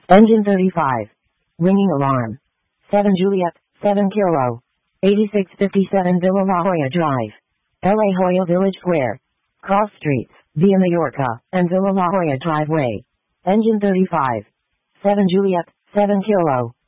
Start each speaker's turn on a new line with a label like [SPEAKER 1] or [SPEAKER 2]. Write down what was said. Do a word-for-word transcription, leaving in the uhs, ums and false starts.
[SPEAKER 1] Engine thirty-five. Ringing alarm. seven Juliet, seven Kilo. eighty-six fifty-seven Villa La Jolla Drive. La Jolla Village Square. Cross streets, Via Mallorca, and Villa La Jolla Driveway. Engine thirty-five. seven Juliet, seven Kilo.